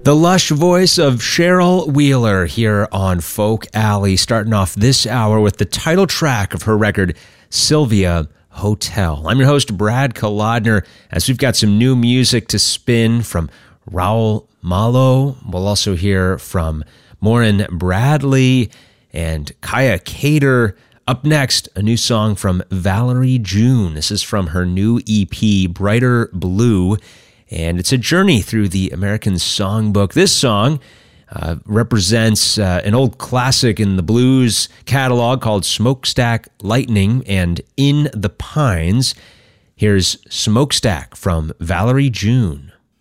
The lush voice of Cheryl Wheeler here on Folk Alley, starting off this hour with the title track of her record, Sylvia Hotel. I'm your host, Brad Kolodner, as we've got some new music to spin from Raul Malo. We'll also hear from Maureen Bradley and Kaya Cater. Up next, a new song from Valerie June. This is from her new EP, Brighter Blue, and it's a journey through the American Songbook. This song represents an old classic in the blues catalog called Smokestack Lightning and In the Pines. Here's Smokestack from Valerie June.